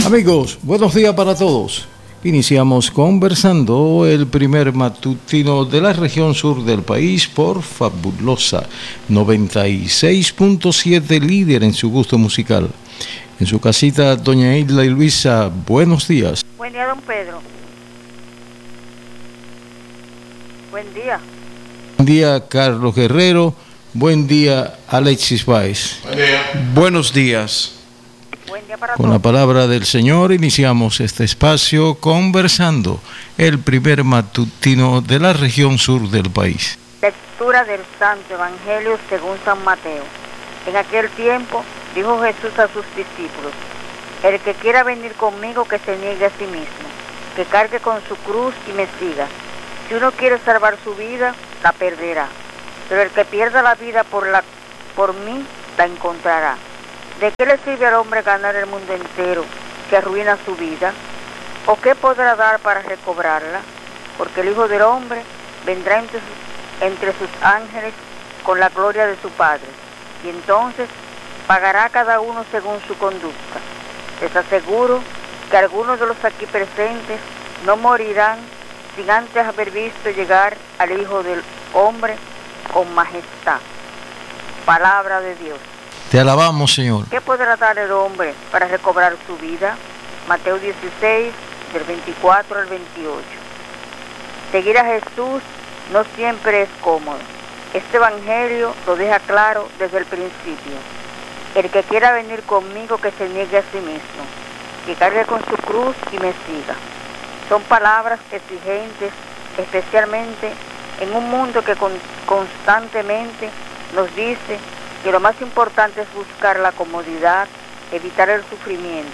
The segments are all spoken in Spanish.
Amigos, buenos días para todos. Iniciamos conversando el primer matutino de la región sur del país por Fabulosa 96.7, líder en su gusto musical. En su casita, doña Isla y Luisa, buenos días. Buen día, don Pedro. Buen día. Buen día, Carlos Guerrero. Buen día, Alexis Báez. Buen día. Buenos días. Buen día para Con todos. la palabra del Señor iniciamos este espacio conversando, el primer matutino de la región sur del país. Lectura del Santo Evangelio según San Mateo. En aquel tiempo dijo Jesús a sus discípulos: el que quiera venir conmigo, que se niegue a sí mismo, que cargue con su cruz y me siga. Si uno quiere salvar su vida, la perderá, pero el que pierda la vida por mí, la encontrará. ¿De qué le sirve al hombre ganar el mundo entero que arruina su vida? ¿O qué podrá dar para recobrarla? Porque el Hijo del Hombre vendrá entre sus ángeles con la gloria de su Padre, y entonces pagará a cada uno según su conducta. Les aseguro que algunos de los aquí presentes no morirán sin antes haber visto llegar al Hijo del Hombre con majestad. Palabra de Dios. Te alabamos, Señor. ¿Qué podrá dar el hombre para recobrar su vida? Mateo 16, del 24 al 28. Seguir a Jesús no siempre es cómodo. Este evangelio lo deja claro desde el principio. El que quiera venir conmigo, que se niegue a sí mismo, que cargue con su cruz y me siga. Son palabras exigentes, especialmente en un mundo que constantemente nos dice que lo más importante es buscar la comodidad, evitar el sufrimiento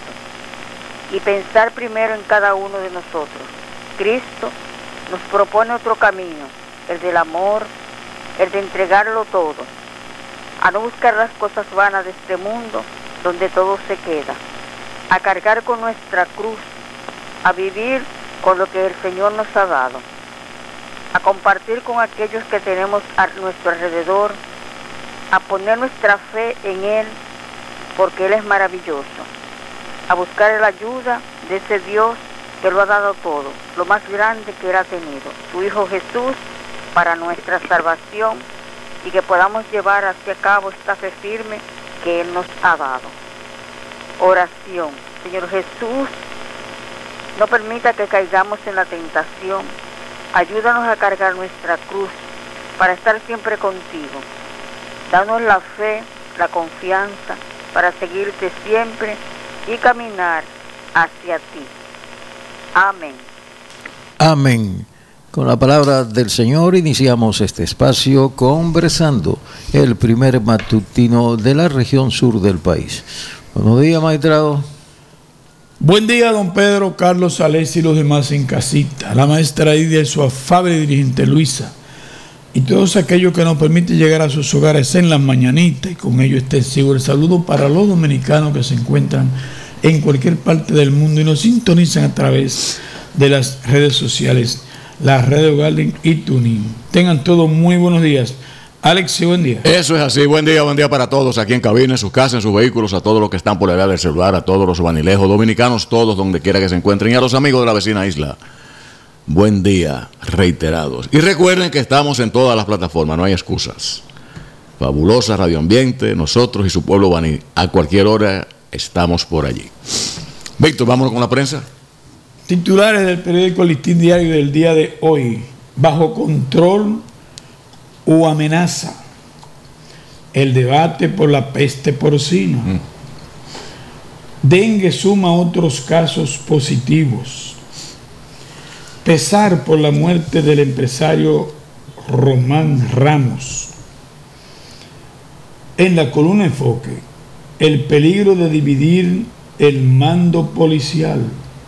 y pensar primero en cada uno de nosotros. Cristo nos propone otro camino, el del amor, el de entregarlo todo, a no buscar las cosas vanas de este mundo donde todo se queda, a cargar con nuestra cruz, a vivir con lo que el Señor nos ha dado, a compartir con aquellos que tenemos a nuestro alrededor, a poner nuestra fe en Él, porque Él es maravilloso, a buscar la ayuda de ese Dios que lo ha dado todo, lo más grande que Él ha tenido, su Hijo Jesús, para nuestra salvación, y que podamos llevar hacia cabo esta fe firme que Él nos ha dado. Oración. Señor Jesús, no permita que caigamos en la tentación, ayúdanos a cargar nuestra cruz para estar siempre contigo. Danos la fe, la confianza para seguirte siempre y caminar hacia ti. Amén. Amén. Con la palabra del Señor iniciamos este espacio conversando, el primer matutino de la región sur del país. Buenos días, maestrado. Buen día, don Pedro, Carlos, Alexis y los demás en casita. La maestra Idia y su afable dirigente Luisa. Y todos aquellos que nos permiten llegar a sus hogares en las mañanitas, y con ello extensivo el saludo para los dominicanos que se encuentran en cualquier parte del mundo y nos sintonizan a través de las redes sociales, la Radio Garden y Tuning. Tengan todos muy buenos días. Alex, buen día. Eso es así, buen día para todos aquí en cabina, en sus casas, en sus vehículos, a todos los que están por la edad del celular, a todos los vanilejos, dominicanos, todos donde quiera que se encuentren, y a los amigos de la vecina isla. Buen día, reiterados. Y recuerden que estamos en todas las plataformas, no hay excusas. Fabulosa Radio Ambiente, nosotros y su pueblo Baní. A cualquier hora estamos por allí. Víctor, vámonos con la prensa. Titulares del periódico Listín Diario del día de hoy. Bajo control o amenaza. El debate por la peste porcina. Dengue suma otros casos positivos. Pesar por la muerte del empresario Román Ramos. En la columna Enfoque, el peligro de dividir el mando policial.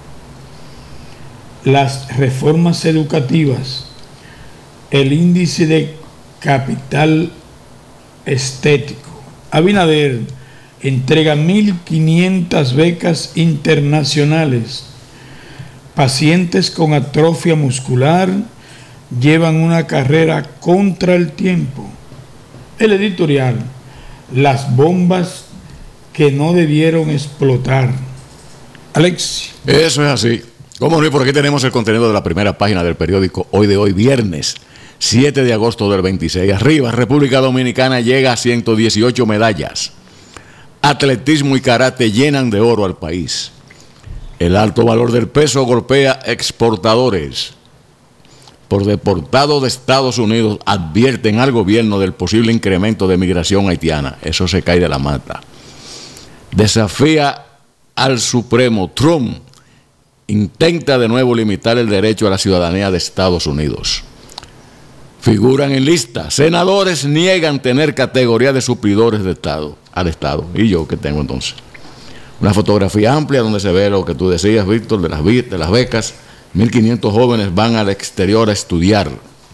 Las reformas educativas. El índice de capital estético. Abinader entrega 1.500 becas internacionales. Pacientes con atrofia muscular llevan una carrera contra el tiempo. El editorial, las bombas que no debieron explotar. Alex. Eso es así. ¿Cómo no? Y por aquí tenemos el contenido de la primera página del periódico Hoy de Hoy, viernes 7 de agosto del 26. Arriba, República Dominicana llega a 118 medallas. Atletismo y karate llenan de oro al país. El alto valor del peso golpea exportadores. Por deportado de Estados Unidos advierten al gobierno del posible incremento de migración haitiana. Eso se cae de la mata. Desafía al Supremo. Trump intenta de nuevo limitar el derecho a la ciudadanía de Estados Unidos. Figuran en lista. Senadores niegan tener categoría de suplidores de Estado, al Estado. ¿Y yo qué tengo entonces? Una fotografía amplia donde se ve lo que tú decías, Víctor, de las becas. 1.500 jóvenes van al exterior a estudiar.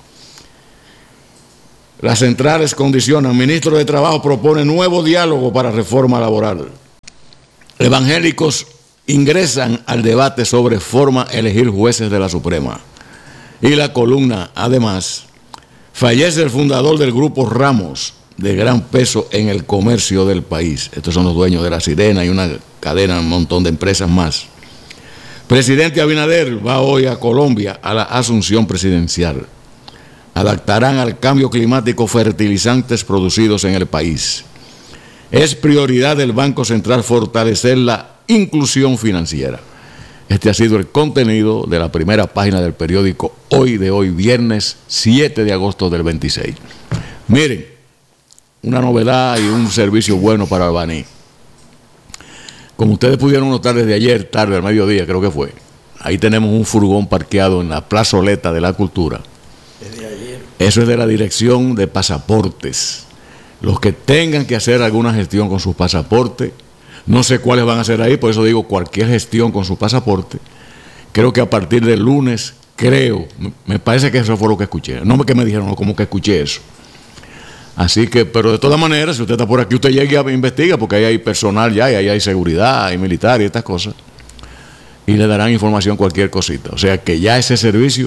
Las centrales condicionan. Ministro de Trabajo propone nuevo diálogo para reforma laboral. Evangélicos ingresan al debate sobre forma elegir jueces de la Suprema. Y la columna, además, fallece el fundador del grupo Ramos, de gran peso en el comercio del país. Estos son los dueños de La Sirena y una cadena, un montón de empresas más. Presidente Abinader va hoy a Colombia a la asunción presidencial. Adaptarán al cambio climático fertilizantes producidos en el país. Es prioridad del Banco Central fortalecer la inclusión financiera. Este ha sido el contenido de la primera página del periódico Hoy de Hoy, viernes 7 de agosto del 26. Miren, una novedad y un servicio bueno para Albany. Como ustedes pudieron notar desde ayer, tarde, al mediodía creo que fue, ahí tenemos un furgón parqueado en la plazoleta de la Cultura. Desde ayer. Eso es de la Dirección de Pasaportes. Los que tengan que hacer alguna gestión con sus pasaportes, no sé cuáles van a hacer ahí, por eso digo cualquier gestión con su pasaporte. Creo que a partir del lunes, me parece que eso fue lo que escuché. No que me dijeron, como que escuché eso. Así que, pero de todas maneras, si usted está por aquí, usted llegue a investigar, porque ahí hay personal ya, y ahí hay seguridad, hay militar y estas cosas. Y le darán información cualquier cosita. O sea que ya ese servicio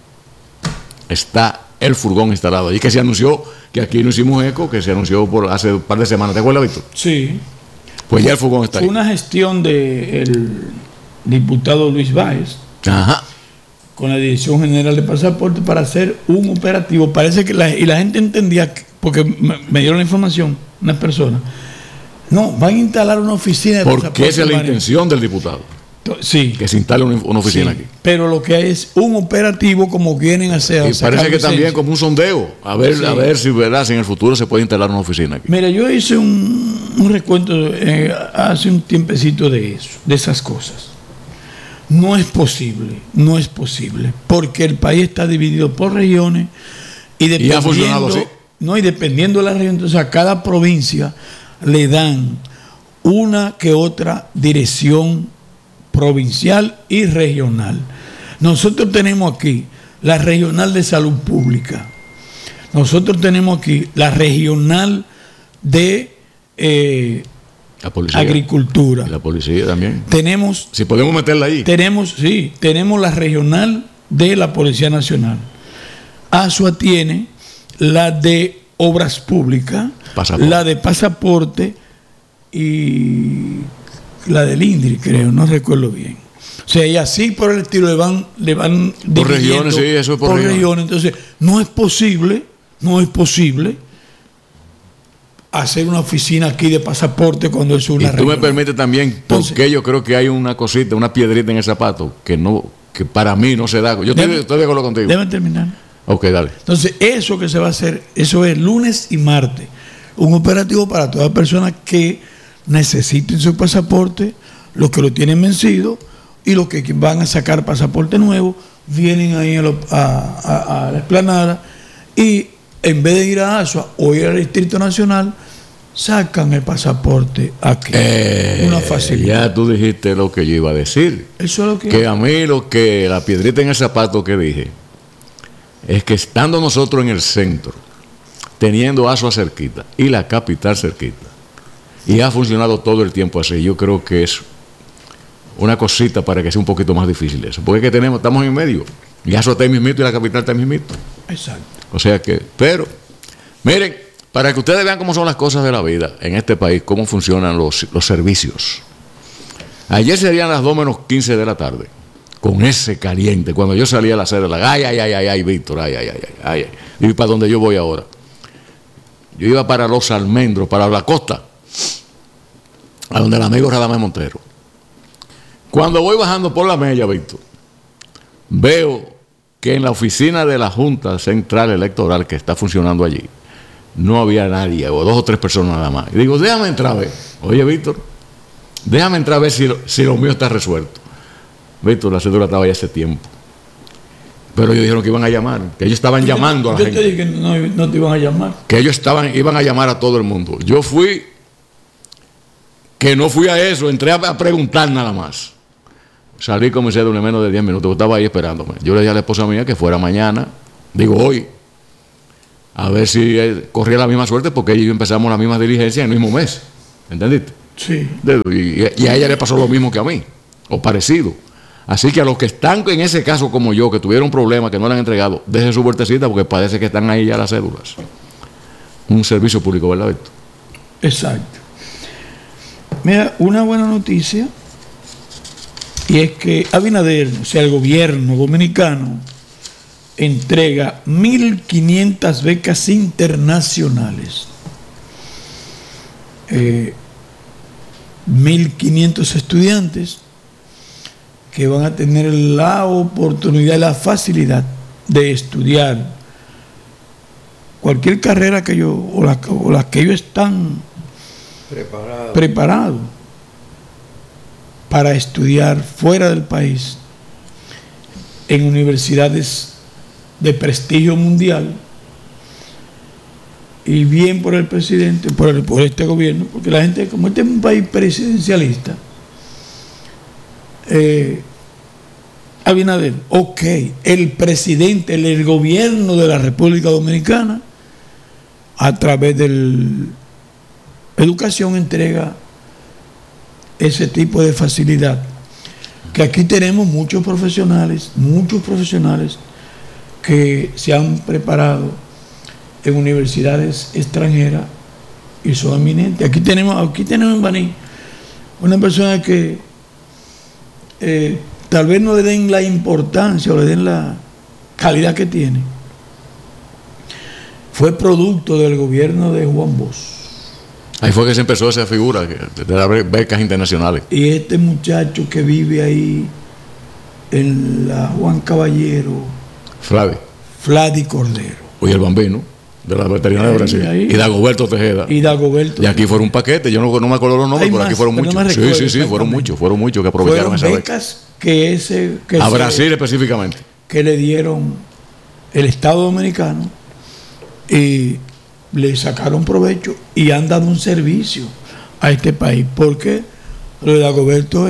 está el furgón instalado. Y que se anunció, que aquí no hicimos eco, que se anunció por hace un par de semanas. ¿Te acuerdas, Víctor? Sí. Pues ya el furgón está ahí. Fue una gestión del diputado Luis Báez. Ajá. Con la Dirección General de Pasaporte para hacer un operativo. Parece que la gente entendía, porque me dieron la información, unas personas. No, van a instalar una oficina de pasaporte. Porque esa es la intención del diputado. Sí. Que se instale una oficina sí, aquí. Pero lo que hay es un operativo como vienen a hacer. Y parece que también como un sondeo. A ver si, ¿verdad?, si en el futuro se puede instalar una oficina aquí. Mira, yo hice un recuento hace un tiempecito de eso, de esas cosas. No es posible, porque el país está dividido por regiones y ha funcionado así. Y dependiendo de la región, entonces a cada provincia le dan una que otra dirección provincial y regional. Nosotros tenemos aquí la regional de salud pública, nosotros tenemos aquí la regional de la policía, agricultura. Y la policía también. Tenemos, si podemos meterla ahí. Tenemos la regional de la Policía Nacional. ASUA tiene la de Obras Públicas, la de Pasaporte y la del INDRI, creo, no recuerdo bien. O sea, y así por el estilo le van por regiones, sí, eso es por regiones. Entonces, no es posible hacer una oficina aquí de pasaporte cuando es una región. Y tú me permites también, porque yo creo que hay una cosita, una piedrita en el zapato que para mí no se da. Yo estoy de acuerdo contigo. Debe terminar. Ok, dale. Entonces, eso que se va a hacer, eso es lunes y martes. Un operativo para todas las personas que necesiten su pasaporte, los que lo tienen vencido y los que van a sacar pasaporte nuevo, vienen ahí a la explanada y en vez de ir a ASUA o ir al Distrito Nacional, sacan el pasaporte aquí. Una facilidad. Ya tú dijiste lo que yo iba a decir. Eso es lo que... Que a mí la piedrita en el zapato que dije es que estando nosotros en el centro, teniendo ASUA cerquita y la capital cerquita, y ha funcionado todo el tiempo así, yo creo que es una cosita para que sea un poquito más difícil eso. Porque es que estamos en medio. Y ASUA está en mismito y la capital está en mismito. Exacto. O sea que, pero, miren, para que ustedes vean cómo son las cosas de la vida en este país, cómo funcionan los servicios. Ayer serían las 2:15 de la tarde. Con ese caliente. Cuando yo salía a la sede, ay, Víctor, ay. Y para donde yo voy ahora. Yo iba para Los Almendros, para la costa, a donde el amigo Radamés Montero. Cuando voy bajando por la Mella, Víctor, veo que en la oficina de la Junta Central Electoral que está funcionando allí, no había nadie, o 2 o 3 personas nada más. Y digo, déjame entrar a ver. Oye, Víctor, déjame entrar a ver si lo mío está resuelto. Víctor, la cédula estaba ya hace tiempo. Pero ellos dijeron que iban a llamar, que ellos estaban llamando a la gente. Yo te dije que no te iban a llamar. Que ellos iban a llamar a todo el mundo. Yo no fui a eso, entré a preguntar nada más. Salí con mi cédula en menos de 10 minutos, estaba ahí esperándome. Yo le dije a la esposa mía que fuera mañana, hoy, a ver si corría la misma suerte, porque ellos empezamos la misma diligencia en el mismo mes. ¿Entendiste? Sí. Y a ella le pasó lo mismo que a mí, o parecido. Así que a los que están en ese caso como yo, que tuvieron problemas, que no le han entregado, dejen su vueltecita porque parece que están ahí ya las cédulas. Un servicio público, ¿verdad, Víctor? Exacto. Mira, una buena noticia, y es que Abinader, o sea, el gobierno dominicano, entrega 1.500 becas internacionales. 1.500 estudiantes que van a tener la oportunidad y la facilidad de estudiar cualquier carrera que ellos, o las que ellos están preparados para estudiar fuera del país en universidades de prestigio mundial. Y bien por el presidente, por este gobierno, porque la gente, como este es un país presidencialista, Abinader, el presidente, el gobierno de la República Dominicana, a través de educación, entrega ese tipo de facilidad. Que aquí tenemos muchos profesionales que se han preparado en universidades extranjeras y son eminentes. Aquí tenemos en Baní una persona que tal vez no le den la importancia o le den la calidad que tiene. Fue producto del gobierno de Juan Bosch. Ahí fue que se empezó esa figura de las becas internacionales. Y este muchacho que vive ahí en la Juan Caballero, Fladi Cordero. Oye, el Bambino, de la veterinaria de Brasil. Ahí. Y Dagoberto Tejeda. Y aquí fueron un paquete, yo no me acuerdo los nombres, pero aquí fueron muchos. Sí, fueron muchos que aprovecharon esa becas beca. A Brasil específicamente. Que le dieron el Estado Dominicano y le sacaron provecho y han dado un servicio a este país. Porque lo de Dagoberto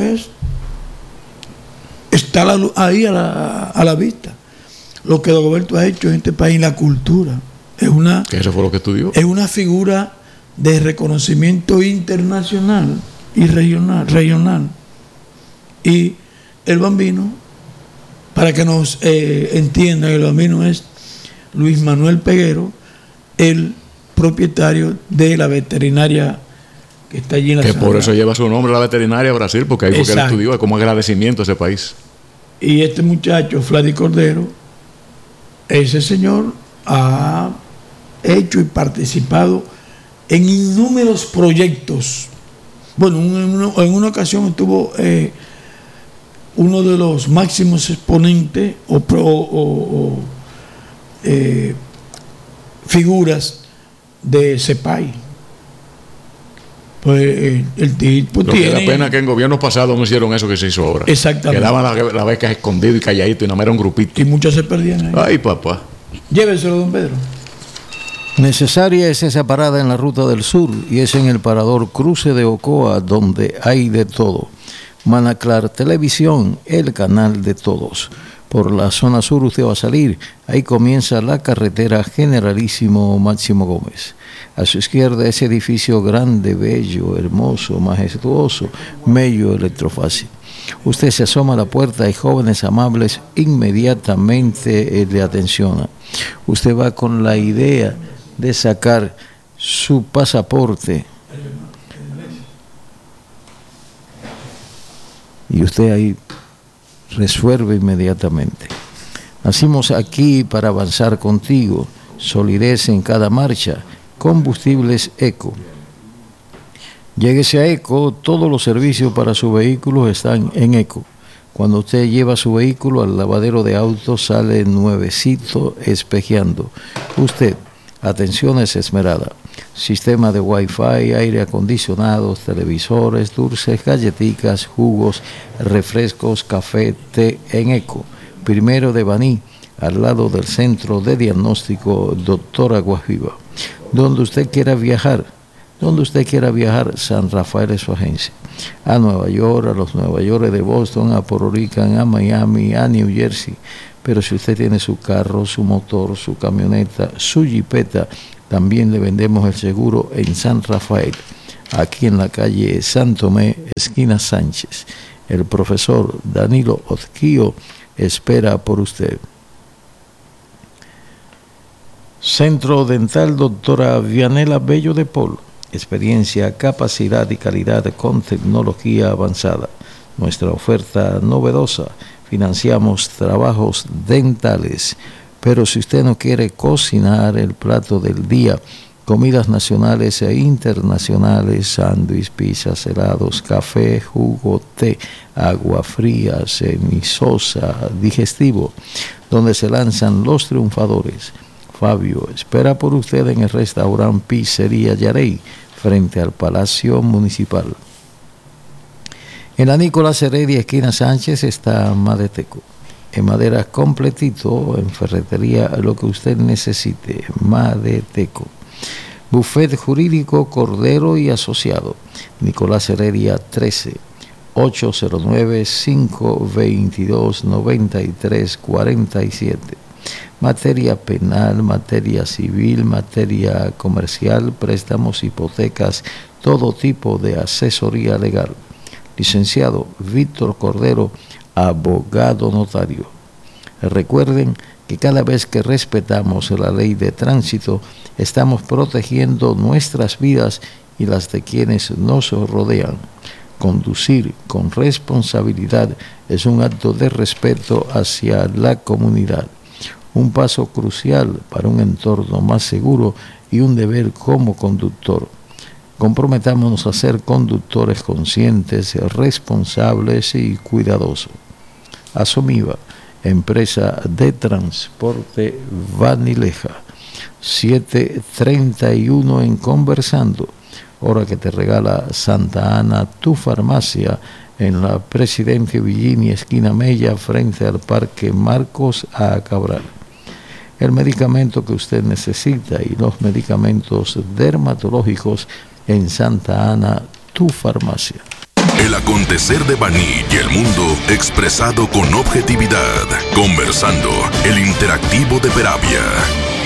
está ahí a la vista. Lo que Dagoberto ha hecho en este país, la cultura. Que eso fue lo que estudió. Es una figura de reconocimiento internacional y regional. Y el Bambino, para que nos entiendan, el Bambino es Luis Manuel Peguero, el propietario de la veterinaria que está allí en la Que Sahara. por eso lleva su nombre la veterinaria Brasil, porque ahí fue que él estudió, como agradecimiento a ese país. Y este muchacho, Fladi Cordero, ese señor ha hecho y participado en innúmeros proyectos. Bueno, en una ocasión estuvo uno de los máximos exponentes figuras de CEPAI. Pues el tipo tiene... La pena que en gobiernos pasados no hicieron eso que se hizo ahora. Exactamente. Quedaban las becas escondidas y calladitos y nada más era un grupito. Y muchos se perdían ahí. Ay, papá. Lléveselo, don Pedro. Necesaria es esa parada en la Ruta del Sur y es en el parador Cruce de Ocoa donde hay de todo. Manaclar Televisión, el canal de todos. Por la zona sur usted va a salir, ahí comienza la carretera Generalísimo Máximo Gómez. A su izquierda ese edificio grande, bello, hermoso, majestuoso, Mello Electrofácil. Usted se asoma a la puerta y jóvenes amables inmediatamente le atencionan. Usted va con la idea de sacar su pasaporte. y usted ahí resuelve inmediatamente. Nacimos aquí para avanzar contigo, solidez en cada marcha, combustibles Eco. Lléguese a Eco, todos los servicios para su vehículo están en Eco. Cuando usted lleva su vehículo al lavadero de autos, sale nuevecito espejeando. Usted, atenciones esmerada. Sistema de Wi-Fi, aire acondicionado, televisores, dulces, galletitas, jugos, refrescos, café, té en Eco. Primero de Baní, al lado del Centro de Diagnóstico Dr. Aguaviva. Donde usted quiera viajar, San Rafael es su agencia. A Nueva York, a los Nueva York de Boston, a Puerto Rico, a Miami, a New Jersey. Pero si usted tiene su carro, su motor, su camioneta, su jipeta, también le vendemos el seguro en San Rafael, aquí en la calle San Tomé, esquina Sánchez. El profesor Danilo Ozquio espera por usted. Centro Dental Doctora Vianela Bello de Polo. Experiencia, capacidad y calidad con tecnología avanzada. Nuestra oferta novedosa. Financiamos trabajos dentales. Pero si usted no quiere cocinar el plato del día, comidas nacionales e internacionales, sándwich, pizzas, helados, café, jugo, té, agua fría, semisosa, digestivo, donde se lanzan los triunfadores. Fabio espera por usted en el restaurante Pizzería Yarey, frente al Palacio Municipal. En la Nicolás Heredia, esquina Sánchez, está Madeteco. En madera completito, en ferretería, lo que usted necesite. Madeteco. Buffet Jurídico Cordero y Asociado. Nicolás Heredia 13, 809-522-9347. Materia penal, materia civil, materia comercial, préstamos, hipotecas, todo tipo de asesoría legal. Licenciado Víctor Cordero, abogado notario. Recuerden que cada vez que respetamos la ley de tránsito, estamos protegiendo nuestras vidas y las de quienes nos rodean. Conducir con responsabilidad es un acto de respeto hacia la comunidad. Un paso crucial para un entorno más seguro y un deber como conductor. Comprometámonos a ser conductores conscientes, responsables y cuidadosos. Asomiva, empresa de transporte Vanileja. 7:31 en Conversando, hora que te regala Santa Ana, tu farmacia, en la Presidente Villini, esquina Mella, frente al Parque Marcos A. Cabral. El medicamento que usted necesita y los medicamentos dermatológicos en Santa Ana, tu farmacia. El acontecer de Baní y el mundo expresado con objetividad. Conversando, el interactivo de Peravia.